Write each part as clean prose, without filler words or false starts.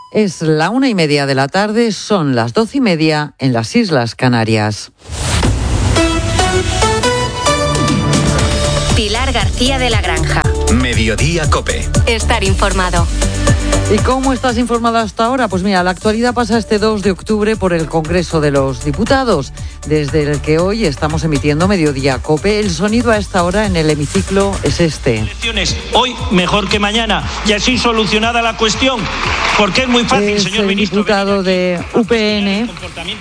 Es la 1:30 de la tarde, son las 12:30 en las Islas Canarias. Pilar García de la Granja. Mediodía COPE. Estar informado. ¿Y cómo estás informado hasta ahora? Pues mira, la actualidad pasa este 2 de octubre por el Congreso de los Diputados, desde el que hoy estamos emitiendo Mediodía COPE. El sonido a esta hora en el hemiciclo es este. Elecciones hoy mejor que mañana y así solucionada la cuestión, porque es muy fácil, es señor el ministro. Diputado de UPN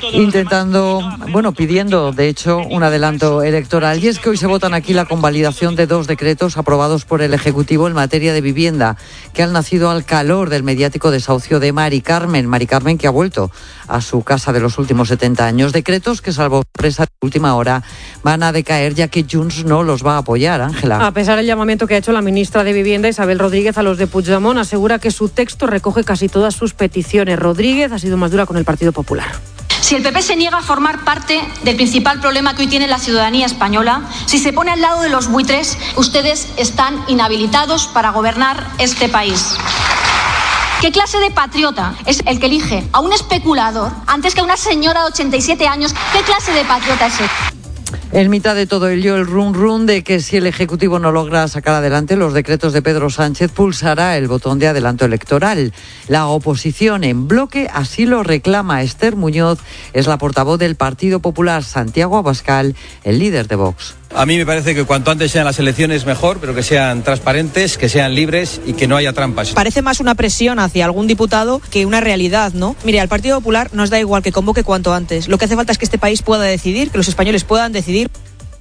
pidiendo de hecho un adelanto electoral. Y es que hoy se votan aquí la convalidación de 2 decretos aprobados por el Ejecutivo en materia de vivienda, que han nacido al calor del mediático desahucio de Mari Carmen, que ha vuelto a su casa de los últimos 70 años. Decretos que, salvo sorpresa de última hora, van a decaer ya que Junts no los va a apoyar. Ángela. A pesar del llamamiento que ha hecho la ministra de Vivienda, Isabel Rodríguez, a los de Puigdemont, asegura que su texto recoge casi todas sus peticiones. Rodríguez ha sido más dura con el Partido Popular. Si el PP se niega a formar parte del principal problema que hoy tiene la ciudadanía española, si se pone al lado de los buitres, ustedes están inhabilitados para gobernar este país. ¿Qué clase de patriota es el que elige a un especulador antes que a una señora de 87 años? ¿Qué clase de patriota es él? En mitad de todo ello, el run de que si el Ejecutivo no logra sacar adelante los decretos de Pedro Sánchez, pulsará el botón de adelanto electoral. La oposición en bloque así lo reclama. Esther Muñoz es la portavoz del Partido Popular. Santiago Abascal, el líder de Vox. A mí me parece que cuanto antes sean las elecciones mejor, pero que sean transparentes, que sean libres y que no haya trampas. Parece más una presión hacia algún diputado que una realidad, ¿no? Mire, al Partido Popular nos da igual que convoque cuanto antes. Lo que hace falta es que este país pueda decidir, que los españoles puedan decidir.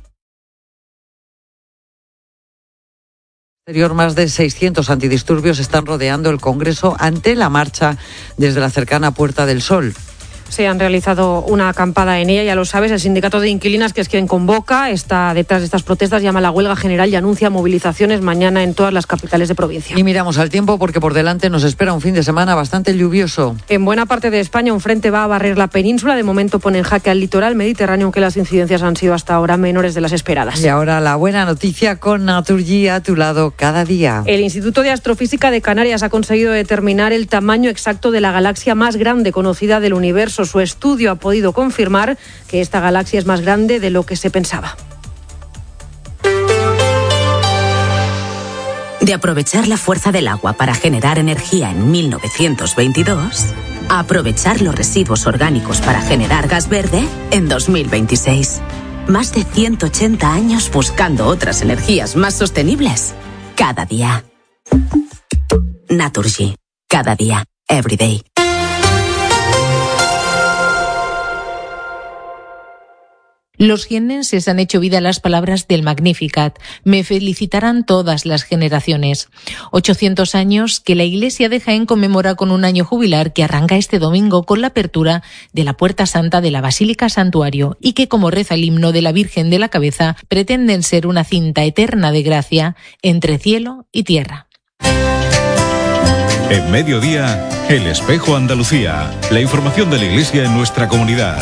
Más de 600 antidisturbios están rodeando el Congreso ante la marcha desde la cercana Puerta del Sol. Se han realizado una acampada en ella, ya lo sabes. El sindicato de inquilinas, que es quien convoca, está detrás de estas protestas, llama a la huelga general y anuncia movilizaciones mañana en todas las capitales de provincia. Y miramos al tiempo porque por delante nos espera un fin de semana bastante lluvioso. En buena parte de España un frente va a barrer la península. De momento pone en jaque al litoral mediterráneo, aunque las incidencias han sido hasta ahora menores de las esperadas. Y ahora la buena noticia con Naturgy a tu lado cada día. El Instituto de Astrofísica de Canarias ha conseguido determinar el tamaño exacto de la galaxia más grande conocida del universo. Su estudio ha podido confirmar que esta galaxia es más grande de lo que se pensaba. De aprovechar la fuerza del agua para generar energía en 1922, a aprovechar los residuos orgánicos para generar gas verde en 2026. Más de 180 años buscando otras energías más sostenibles. Cada día. Naturgy. Cada día. Every day. Los jiennenses han hecho vida a las palabras del Magnificat. Me felicitarán todas las generaciones. 800 años que la Iglesia de Jaén conmemora con un año jubilar que arranca este domingo con la apertura de la Puerta Santa de la Basílica Santuario y que, como reza el himno de la Virgen de la Cabeza, pretenden ser una cinta eterna de gracia entre cielo y tierra. En Mediodía, El Espejo Andalucía. La información de la Iglesia en nuestra comunidad.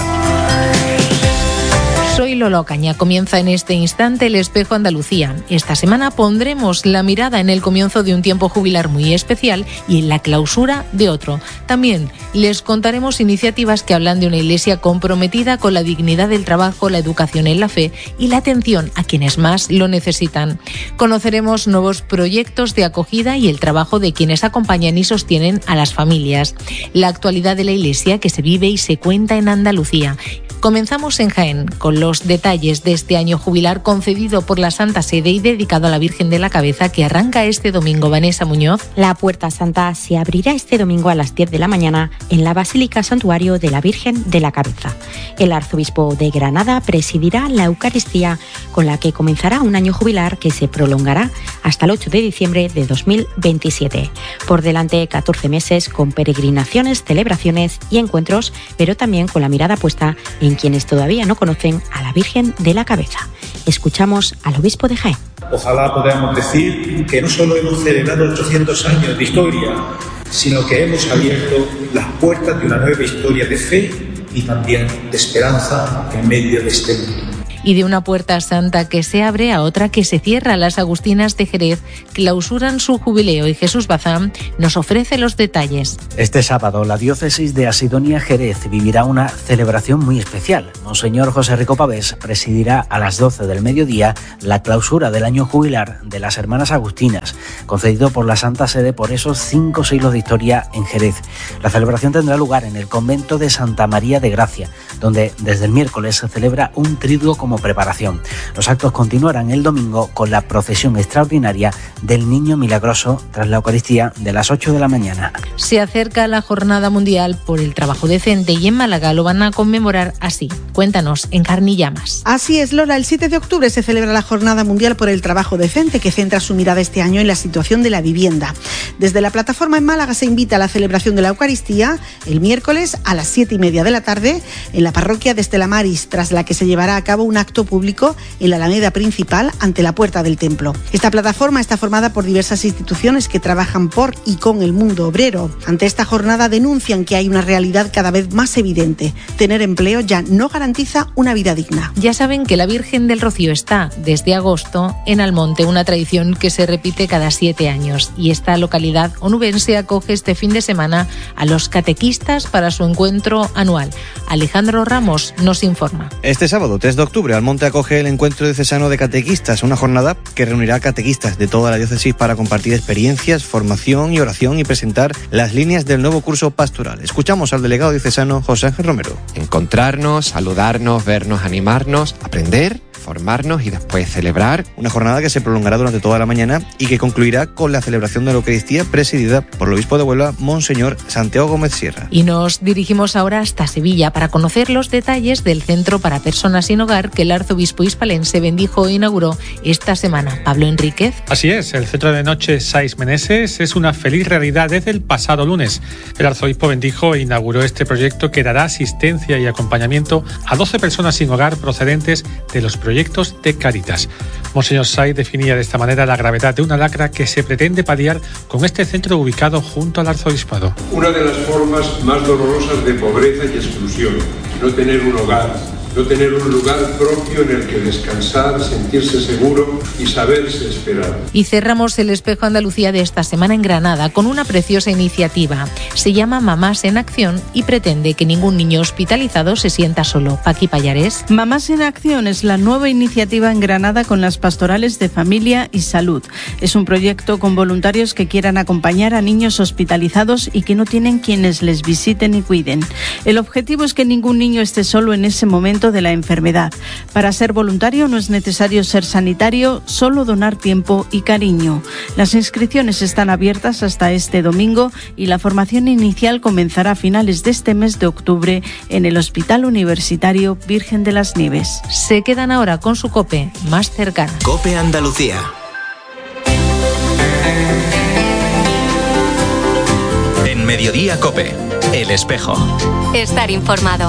Soy Lola Ocaña. Comienza en este instante El Espejo Andalucía. Esta semana pondremos la mirada en el comienzo de un tiempo jubilar muy especial y en la clausura de otro. También les contaremos iniciativas que hablan de una iglesia comprometida con la dignidad del trabajo, la educación en la fe y la atención a quienes más lo necesitan. Conoceremos nuevos proyectos de acogida y el trabajo de quienes acompañan y sostienen a las familias. La actualidad de la iglesia que se vive y se cuenta en Andalucía. Comenzamos en Jaén con los detalles de este año jubilar concedido por la Santa Sede y dedicado a la Virgen de la Cabeza que arranca este domingo. Vanessa Muñoz. La Puerta Santa se abrirá este domingo a las 10 de la mañana en la Basílica Santuario de la Virgen de la Cabeza. El arzobispo de Granada presidirá la Eucaristía con la que comenzará un año jubilar que se prolongará hasta el 8 de diciembre de 2027. Por delante 14 meses con peregrinaciones, celebraciones y encuentros, pero también con la mirada puesta en quienes todavía no conocen a la Virgen de la Cabeza. Escuchamos al obispo de Jaén. Ojalá podamos decir que no solo hemos celebrado 800 años de historia, sino que hemos abierto las puertas de una nueva historia de fe y también de esperanza en medio de este mundo. Y de una puerta santa que se abre a otra que se cierra. Las agustinas de Jerez clausuran su jubileo y Jesús Bazán nos ofrece los detalles. Este sábado la diócesis de Asidonia Jerez vivirá una celebración muy especial. Monseñor José Rico Pavés presidirá a las 12 del mediodía la clausura del año jubilar de las Hermanas Agustinas, concedido por la Santa Sede por esos 5 siglos de historia en Jerez. La celebración tendrá lugar en el convento de Santa María de Gracia, donde desde el miércoles se celebra un triduo como preparación. Los actos continuarán el domingo con la procesión extraordinaria del Niño Milagroso tras la Eucaristía de las 8 de la mañana. Se acerca la Jornada Mundial por el Trabajo Decente y en Málaga lo van a conmemorar así. Cuéntanos en Carne y Llamas. Así es, Lola. El 7 de octubre se celebra la Jornada Mundial por el Trabajo Decente, que centra su mirada este año en la situación de la vivienda. Desde la plataforma en Málaga se invita a la celebración de la Eucaristía el miércoles a las 7:30 de la tarde en la parroquia de Estela Maris, tras la que se llevará a cabo un acto público en la alameda principal ante la puerta del templo. Esta plataforma está formada por diversas instituciones que trabajan por y con el mundo obrero. Ante esta jornada denuncian que hay una realidad cada vez más evidente: tener empleo ya no garantiza una vida digna. Ya saben que la Virgen del Rocío está desde agosto en Almonte, una tradición que se repite cada 7 años, y esta localidad onubense acoge este fin de semana a los catequistas para su encuentro anual. Alejandro Ramos nos informa. Este sábado 3 de octubre Almonte acoge el encuentro diocesano de catequistas, una jornada que reunirá catequistas de toda la diócesis para compartir experiencias, formación y oración y presentar las líneas del nuevo curso pastoral. Escuchamos al delegado diocesano José Ángel Romero. Encontrarnos, saludarnos, vernos, animarnos, aprender, formarnos y después celebrar. Una jornada que se prolongará durante toda la mañana y que concluirá con la celebración de la Eucaristía presidida por el obispo de Huelva, Monseñor Santiago Gómez Sierra. Y nos dirigimos ahora hasta Sevilla para conocer los detalles del Centro para Personas Sin Hogar que el arzobispo hispalense bendijo e inauguró esta semana. Pablo Enríquez. Así es, el Centro de Noche Sais Meneses es una feliz realidad desde el pasado lunes. El arzobispo bendijo e inauguró este proyecto que dará asistencia y acompañamiento a 12 personas sin hogar procedentes de los proyectos de Cáritas. Monseñor Saiz definía de esta manera la gravedad de una lacra que se pretende paliar con este centro ubicado junto al arzobispado. Una de las formas más dolorosas de pobreza y exclusión, no tener un hogar, no tener un lugar propio en el que descansar, sentirse seguro y saberse esperar. Y cerramos el Espejo Andalucía de esta semana en Granada con una preciosa iniciativa. Se llama Mamás en Acción y pretende que ningún niño hospitalizado se sienta solo. Paqui Pallares. Mamás en Acción es la nueva iniciativa en Granada con las pastorales de familia y salud. Es un proyecto con voluntarios que quieran acompañar a niños hospitalizados y que no tienen quienes les visiten y cuiden. El objetivo es que ningún niño esté solo en ese momento de la enfermedad. Para ser voluntario no es necesario ser sanitario, solo donar tiempo y cariño. Las inscripciones están abiertas hasta este domingo y la formación inicial comenzará a finales de este mes de octubre en el Hospital Universitario Virgen de las Nieves. Se quedan ahora con su COPE más cercana. COPE Andalucía. En Mediodía COPE, El Espejo. Estar informado.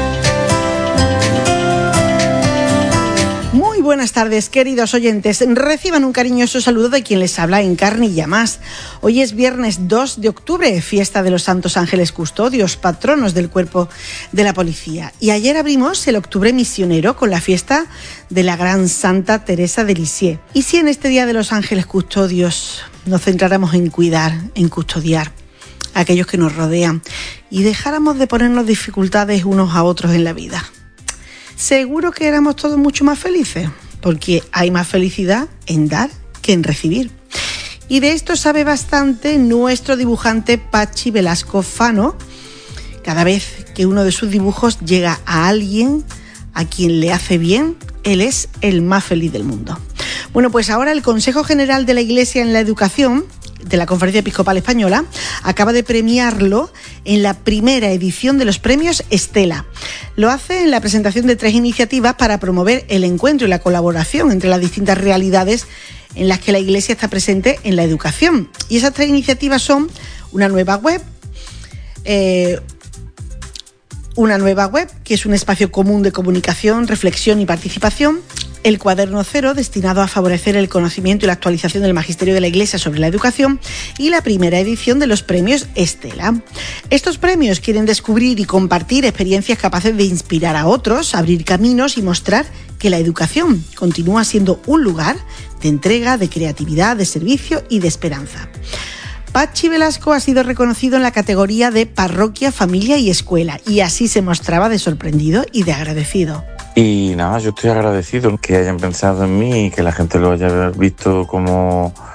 Muy buenas tardes, queridos oyentes. Reciban un cariñoso saludo de quien les habla en Carne y Llamas. Hoy es viernes 2 de octubre, fiesta de los Santos Ángeles Custodios, patronos del cuerpo de la policía. Y ayer abrimos el octubre misionero con la fiesta de la gran Santa Teresa de Lisieux. Y si en este Día de los Ángeles Custodios nos centráramos en cuidar, en custodiar a aquellos que nos rodean y dejáramos de ponernos dificultades unos a otros en la vida, seguro que éramos todos mucho más felices, porque hay más felicidad en dar que en recibir. Y de esto sabe bastante nuestro dibujante Pachi Velasco Fano. Cada vez que uno de sus dibujos llega a alguien a quien le hace bien, él es el más feliz del mundo. Bueno, pues ahora el Consejo General de la Iglesia en la Educación de la Conferencia Episcopal Española acaba de premiarlo en la primera edición de los premios Estela. Lo hace en la presentación de 3 iniciativas para promover el encuentro y la colaboración entre las distintas realidades en las que la Iglesia está presente en la educación. Y esas 3 iniciativas son una nueva web, que es un espacio común de comunicación, reflexión y participación, el Cuaderno Cero, destinado a favorecer el conocimiento y la actualización del magisterio de la Iglesia sobre la educación, y la primera edición de los premios Estela. Estos premios quieren descubrir y compartir experiencias capaces de inspirar a otros, abrir caminos y mostrar que la educación continúa siendo un lugar de entrega, de creatividad, de servicio y de esperanza. Pachi Velasco ha sido reconocido en la categoría de Parroquia, Familia y Escuela, y así se mostraba de sorprendido y de agradecido. Y nada, yo estoy agradecido que hayan pensado en mí y que la gente lo haya visto como